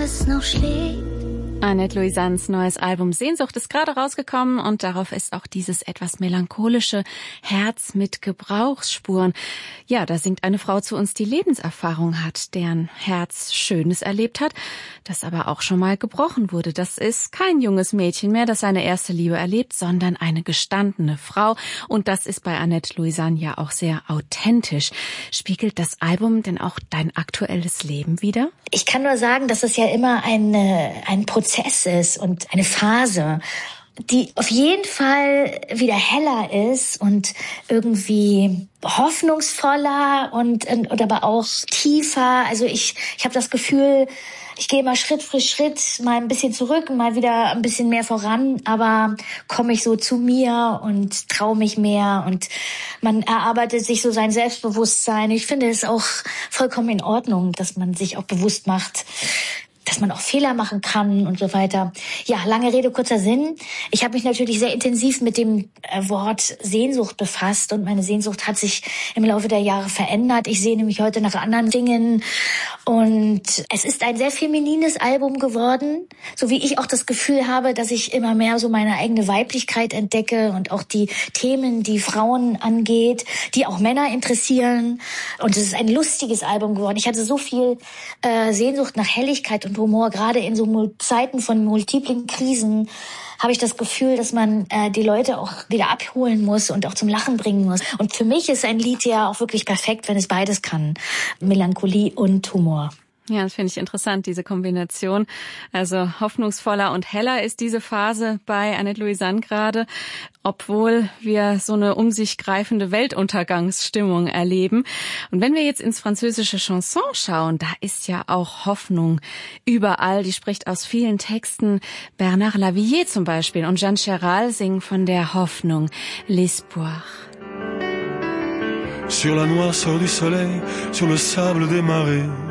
Herz noch schlägt. Annette Louisannes neues Album Sehnsucht ist gerade rausgekommen und darauf ist auch dieses etwas melancholische Herz mit Gebrauchsspuren. Ja, da singt eine Frau zu uns, die Lebenserfahrung hat, deren Herz Schönes erlebt hat, das aber auch schon mal gebrochen wurde. Das ist kein junges Mädchen mehr, das seine erste Liebe erlebt, sondern eine gestandene Frau. Und das ist bei Annette Louisanne ja auch sehr authentisch. Spiegelt das Album denn auch dein aktuelles Leben wider? Ich kann nur sagen, dass es ja immer ein Prozess ist und eine Phase, die auf jeden Fall wieder heller ist und irgendwie hoffnungsvoller und aber auch tiefer. Also ich habe das Gefühl, ich gehe mal Schritt für Schritt mal ein bisschen zurück, mal wieder ein bisschen mehr voran, aber komme ich so zu mir und traue mich mehr und man erarbeitet sich so sein Selbstbewusstsein. Ich finde es auch vollkommen in Ordnung, dass man sich auch bewusst macht, dass man auch Fehler machen kann und so weiter. Ja, lange Rede, kurzer Sinn. Ich habe mich natürlich sehr intensiv mit dem Wort Sehnsucht befasst und meine Sehnsucht hat sich im Laufe der Jahre verändert. Ich sehne mich heute nach anderen Dingen und es ist ein sehr feminines Album geworden, so wie ich auch das Gefühl habe, dass ich immer mehr so meine eigene Weiblichkeit entdecke und auch die Themen, die Frauen angeht, die auch Männer interessieren. Und es ist ein lustiges Album geworden. Ich hatte so viel Sehnsucht nach Helligkeit und Humor, gerade in so Zeiten von multiplen Krisen, habe ich das Gefühl, dass man die Leute auch wieder abholen muss und auch zum Lachen bringen muss. Und für mich ist ein Lied ja auch wirklich perfekt, wenn es beides kann. Melancholie und Humor. Ja, das finde ich interessant, diese Kombination. Also hoffnungsvoller und heller ist diese Phase bei Annette Louisanne gerade, obwohl wir so eine um sich greifende Weltuntergangsstimmung erleben. Und wenn wir jetzt ins französische Chanson schauen, da ist ja auch Hoffnung überall. Die spricht aus vielen Texten. Bernard Lavilliers zum Beispiel und Jeanne Chéral singen von der Hoffnung, l'espoir. Sur la noirceur du soleil, sur le sable des marées,